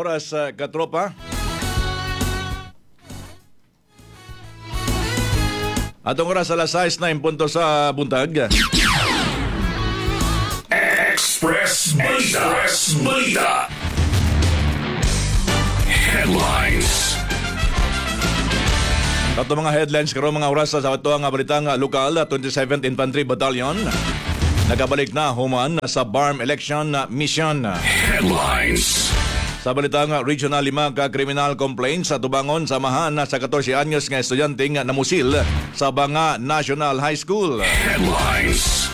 oras katropa. Atong oras alas 6 na impunto sa buntag. Express Balita. Headlines. Tato mga headlines karon mga oras sa ato nga balitang lokal. 27th Infantry Battalion nagabalik na human sa BARM election mission. Headlines. Sa balitang Regional 5 ka criminal complaints sa tubangon samahan sa 14 anyos nga estudyante nga namusil sa Banga National High School. Headlines.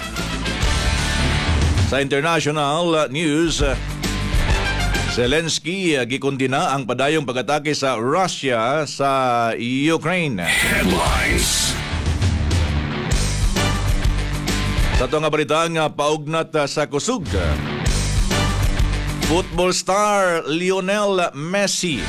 Sa international news, Zelensky gikondina ang padayong pag-atake sa Russia sa Ukraine. Headlines. Sa ito nga balitang paugnat sa kusog, football star Lionel Messi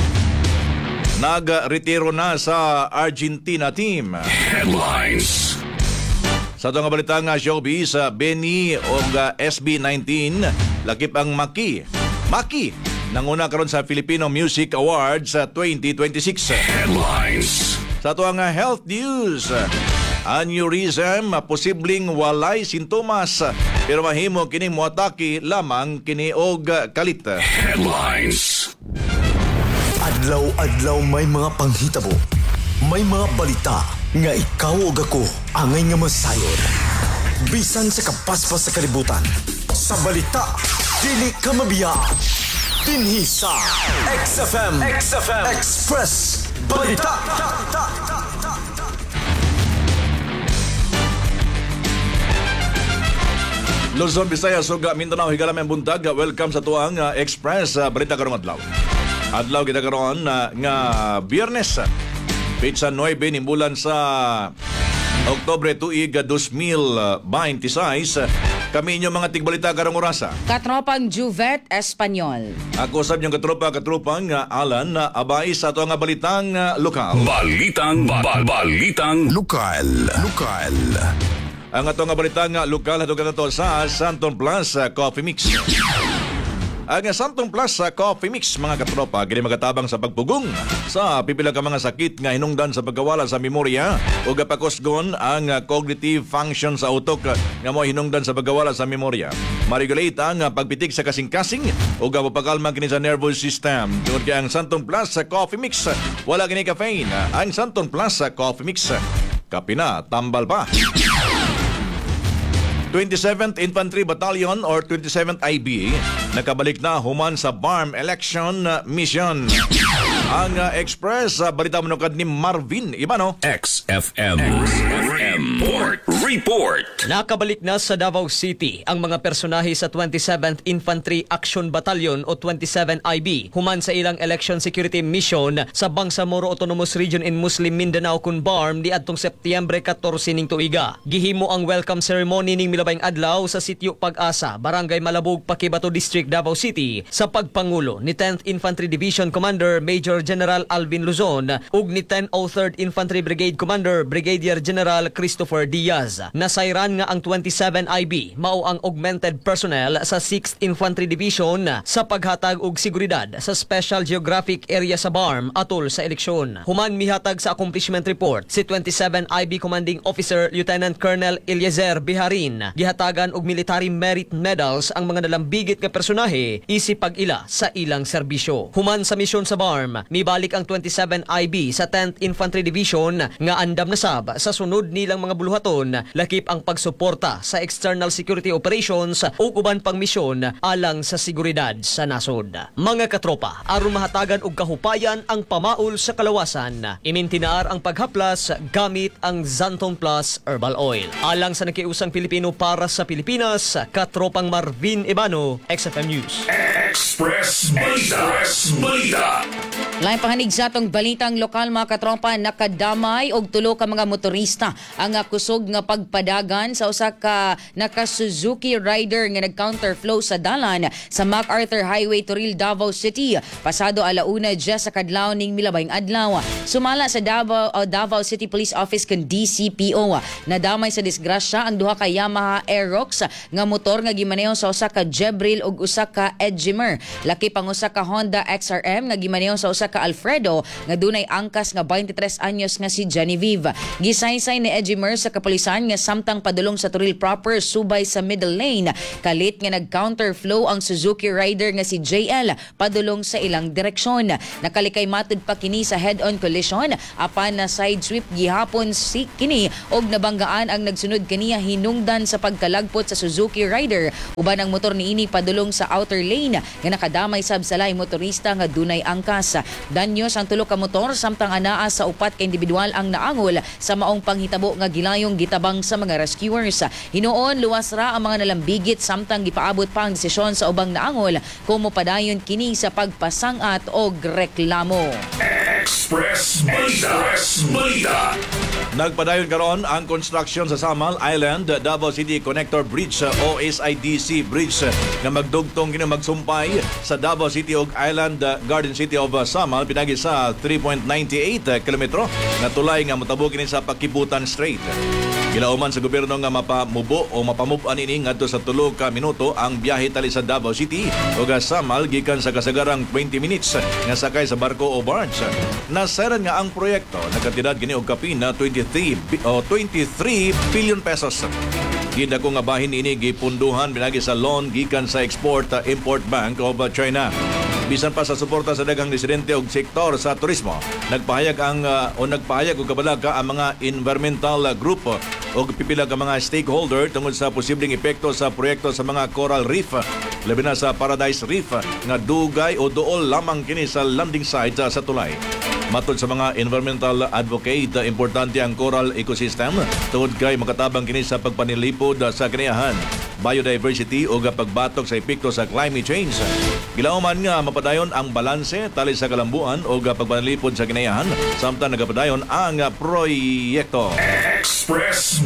nagretiro na sa Argentina team. Headlines. Sa ito nga balitang showbiz, Benny o SB19 lakip ang Maki nanguna karon sa Filipino Music Awards 2026. Headlines. Sa ito nga health news, aneurysm posibleng walay sintomas pero mahimo kining moatake lamang kini og kalit. Headlines. Adlaw-adlaw may mga panghitabo, may mga balita nga ikaw ug ako angay nga masayod. Bisan sa kapaspas sa kalibutan, sa balita dili ka mabiya. Dinhi sa XFM Express Balita. Luzon, Visayas, ug Mindanao, higalam ang buntag. Welcome sa tuang Express Balita karong adlaw. Adlaw kita karon nga Biyernes. Pitsa 9 nimbulan sa Oktubre tuig 2026. Kami inyong mga tigbalita karong orasa. Katropang Juvet Espanyol. Ako sab yung katropang Alan abay sa ito nga balitang lokal. Balitang Lokal. Ang ato nga balitang lokal hatod kanato sa Santon Plus Coffee Mix. Ang Santon Plus Coffee Mix mga katropa kini magatabang sa pagpugong sa pipila ka mga sakit nga hinungdan sa pagkawala sa memorya o gapakusgon ang cognitive function sa utok nga mo hinungdan sa pagkawala sa memorya. Ma-regulate ang pagpitik sa kasing-kasing o gapapakalma kini sa nervous system. Tungod kay ang Santon Plus Coffee Mix wala kini caffeine. Ang Santon Plus Coffee Mix kape na tambal pa. 27th Infantry Battalion or 27th IB nakabalik na human sa BARM election mission. Ang Express balita manukad ni Marvin Ibano. XFM Report. Nakabalik na sa Davao City ang mga personahe sa 27th Infantry Action Battalion o 27 IB human sa ilang election security mission sa Bangsamoro Autonomous Region in Muslim Mindanao kun BARM di adtong Setyembre 14 ning tuiga. Gihimo ang welcome ceremony ning milabayng adlaw sa Sitio Pag-asa, Barangay Malabog, Paquibato District, Davao City sa pagpangulo ni 10th Infantry Division Commander Major General Alvin Luzon ug ni 1003rd Infantry Brigade Commander Brigadier General Christopher Diaz. Nasayran nga ang 27 IB mao ang augmented personnel sa 6th Infantry Division sa paghatag og seguridad sa Special Geographic Area sa BARM atol sa eleksyon. Human mihatag sa accomplishment report si 27 IB Commanding Officer Lieutenant Colonel Eliezer Biharin. Gihatagan og military merit medals ang mga nalambigit nga personahe isip pag-ila sa ilang serbisyo. Human sa misyon sa BARM, mibalik ang 27 IB sa 10th Infantry Division nga andam na sab sa sunod nilang mga buluhaton lakip ang pagsuporta sa external security operations ug uban pang misyon alang sa seguridad sa nasod. Mga katropa, aron mahatagan og kahupayan ang pamaol sa kalawasan, imintinaar ang paghaplas gamit ang Santon Plus Herbal Oil. Alang sa nakiusang Pilipino para sa Pilipinas, katropang Marvin Ibano, XFM News. Express Balita. Lain pahanig sa atong balitang lokal mga katropa, nakadamay og tulo ka mga motorista ang kusog nga pagpadagan sa usa ka naka Suzuki Rider nga nag-counterflow sa dalan sa MacArthur Highway Toril, Davao City pasado alauna sa kadlaw ning milabayng adlaw. Sumala sa Davao City Police Office kan DCPO, nadamay sa disgrasya ang duha ka Yamaha Aerox nga motor nga gimaneho sa usa ka Jebril ug usa ka Edgemer. Laki pang usa ka Honda XRM nga gimaneho sa usa ka Alfredo nga dunay angkas nga 23 anyos nga si Genevieve. Gisaysay ni Edgemer sa kapulisan nga samtang padulong sa Toril proper subay sa middle lane. Kalit nga nag-counterflow ang Suzuki Rider nga si JL padulong sa ilang direksyon. Nakalikay matud pa kini sa head-on collision apan na side sweep gihapon si kini og nabanggaan ang nagsunod kaniya hinungdan sa pagkalagpot sa Suzuki Rider uban ang motor niini padulong sa outer lane nga nakadamay sab sa laing motorista nga dunay angkas. Danyos ang tulo ka motor samtang anaa sa upat ka individual ang naangol sa maong panghitabo nga gilayong gitabang sa mga rescuers. Hinuon luwas ra ang mga nalambigit samtang gipaabot pa ang desisyon sa ubang naangol kung mopadayon kini sa pagpasangat og reklamo. Express Balita. Nagpadayon karon ang construction sa Samal Island Davao City Connector Bridge o SIDC Bridge nga magdugtong kini magsumpay sa Davao City ug Island Garden City of Samal pinagi sa 3.98 kilometro na tulay nga motabog kini sa Pakibutan Strait. Gilauman sa gobyerno nga mapamubo o mapamove-an ini ngadto sa 3 ka minuto ang biyahe tali sa Davao City ug Samal gikan sa kasagarang 20 minutes nga sakay sa barko o barge. Nasaran nga ang proyekto nagkantidad gini og kapin na 23 billion pesos. Gidako nga bahin ini gipunduhan pinagi sa loan gikan sa Export-Import Bank of China. Bisan pa sa suporta sa daghang residente og sektor sa turismo, nagpahayag og kabalag ang mga environmental group o pipila ka mga stakeholder tungod sa posibleng epekto sa proyekto sa mga coral reef, labi na sa Paradise Reef nga dugay o duol lamang kini sa landing site sa tulay. Matod sa mga environmental advocate, importante ang coral ecosystem tungod kay makatabang kini sa pagpanilipod sa kaniyahan, biodiversity o pagbatok sa epekto sa climate change. Gilauman nga mapadayon ang balanse tali sa kalambuan o pagpanilipod sa kaniyahan samtang nagapadayon ang proyekto. Express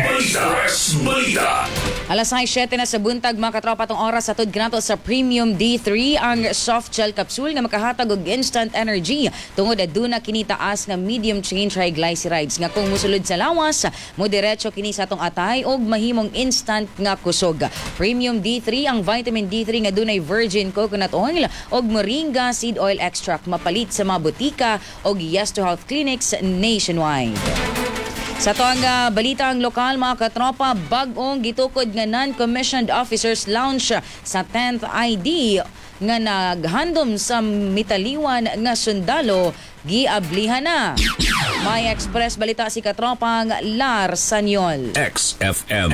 Balita. Alas 7 na sa buntag mga katropa tong oras sa kanato sa Premium D3 ang soft gel capsule nga makahatag og instant energy tungod aduna kini taas nga medium chain triglycerides nga kung musulod sa lawas mo diretso kini sa atong atay og mahimong instant nga kusog. Premium D3 ang vitamin D3 nga dunay virgin coconut oil og moringa seed oil extract mapalit sa mga butika og Yes to Health clinics nationwide. Sa toang balita ang lokal mga katropa, bag-ong gitukod nga non-commissioned officers lounge sa 10th ID nga naghandom sa mitaliwan nga sundalo giablihan na. May express balita si katropang Lar Sanyol. XFM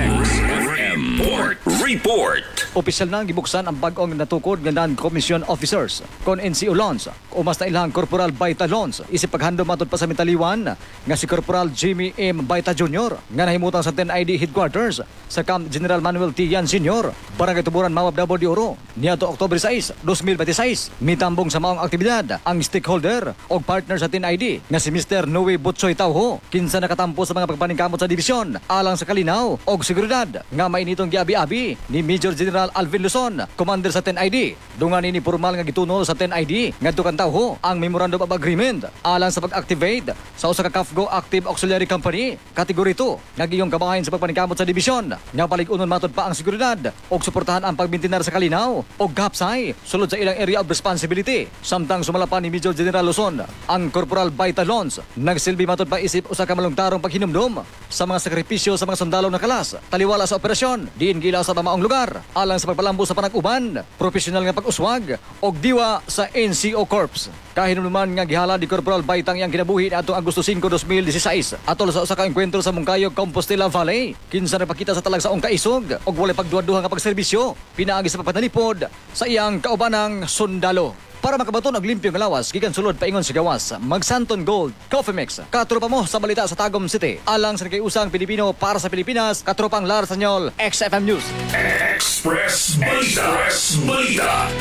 Report. Opisyal na gibuksan ang bag-ong natukod nga non-commissioned officers kon NCO Lons o mas na ilang Corporal Baita Lons isip paghandom matod pa sa mitaliwan nga si Corporal Jimmy M. Baita Jr. nga nahimutang sa 10 ID headquarters sa Camp General Manuel T. Yan Sr. Barangay Tuburan, Mawab, Davao de Oro niadto Oktubre 6, 2026. Mitambong sa maong aktibidad ang stakeholder o partner sa 10 ID nga si Mr. Noe Butsoy Tauho kinsa nakatampo sa mga pagpaningkamot sa divisyon alang sa kalinaw o seguridad nga mainitong giabi-abi ni Major General Alvin Luzon, Commander sa 10 ID. Dungan ini formal nga gitunol sa 10 ID ngadto kan Tauho ang Memorandum of Agreement alang sa pag-activate sa usa ka CAFGO Active Auxiliary Company Category 2 nga giyong kabahin sa pagpaningkamot sa divisyon nga palig-unon matod pa ang seguridad og suportahan ang pagbintinar sa kalinaw og gapsay sulod sa ilang area of responsibility. Samtang sumalapan ni Major General Luzon ang Corporal Baita Lons nagsilbi matod pa isip usa ka malungtarong paghinumdom sa mga sakripisyo sa mga sundalo na kalas taliwala sa operasyon diin gilaw sa mamaong lugar alang sa pagpalambo sa panag-uban, profesional nga pag-uswag og diwa sa NCO Corps. Kahinumduman nga gihala di Corporal Baitang yang kinabuhi atong Agosto 5, 2016 atol sa usa ka engkwentro sa Mungkayog, Compostela Valley kinsa nagpakita sa talagsaong kaisog og walay pagduha-duha nga pagserbisyo pinaagi sa pagpanalipod sa iyang kaubanang sundalo. Para makabaton og limpyo nga lawas gikan sulod paingon sa gawas, mag Santon Gold Coffee Mix. Katropa mo sa balita sa Tagum City. Alang sa nagkaiusang Pilipino para sa Pilipinas, katropang Lar Sanyol, XFM News. Express Balita.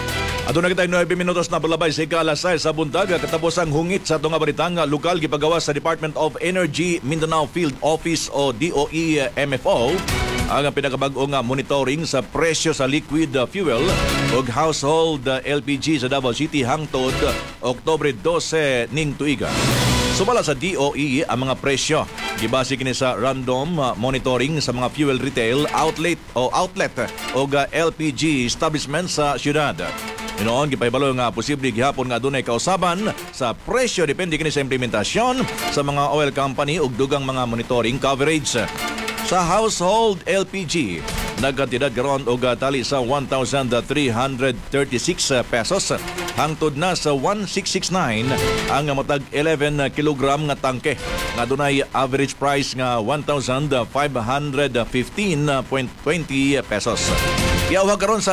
Ato na kitay 9 minutos na balabay sa ika-alas 6 sa buntag. Katapos ang hungit sa itong balitang lokal gipagawa sa Department of Energy Mindanao Field Office o DOE MFO ang pinakabag-ong monitoring sa presyo sa liquid fuel o household LPG sa Davao City hangtod Oktubre 12 ning tuiga. Sumala sa DOE ang mga presyo. Gibase kini sa random monitoring sa mga fuel retail outlet o LPG establishment sa syudad. Inoon gipahibalo nga posible gihapon nga adunay kausaban sa presyo depende kini sa implementasyon sa mga oil company ug dugang mga monitoring coverage. Sa household LPG, nagkantidad karon og tali sa 1,336 pesos hangtod na sa 1,669 ang matag 11 kilogram nga tangke nga dunay average price nga 1,515.20 pesos. Iawag karon sa